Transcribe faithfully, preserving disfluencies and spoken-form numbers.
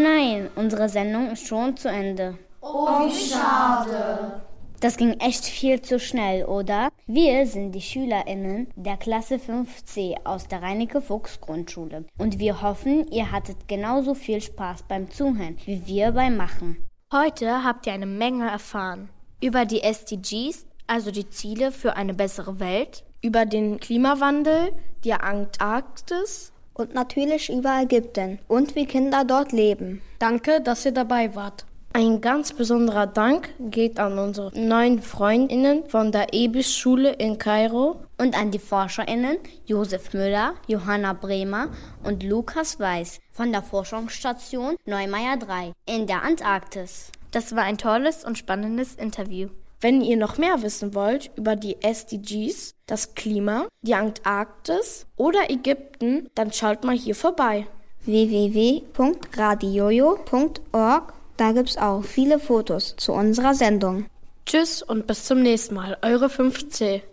nein, unsere Sendung ist schon zu Ende. Oh, wie schade. Das ging echt viel zu schnell, oder? Wir sind die SchülerInnen der Klasse fünf C aus der Reineke-Fuchs-Grundschule. Und wir hoffen, ihr hattet genauso viel Spaß beim Zuhören, wie wir beim Machen. Heute habt ihr eine Menge erfahren. Über die S D Gs, also die Ziele für eine bessere Welt. Über den Klimawandel, die Antarktis. Und natürlich über Ägypten und wie Kinder dort leben. Danke, dass ihr dabei wart. Ein ganz besonderer Dank geht an unsere neuen FreundInnen von der Ebis-Schule in Kairo und an die ForscherInnen Josef Müller, Johanna Bremer und Lukas Weiß von der Forschungsstation Neumeier drei in der Antarktis. Das war ein tolles und spannendes Interview. Wenn ihr noch mehr wissen wollt über die S D Gs, das Klima, die Antarktis oder Ägypten, dann schaut mal hier vorbei. w w w punkt radiojo punkt org. Da gibt's auch viele Fotos zu unserer Sendung. Tschüss und bis zum nächsten Mal, eure fünf C.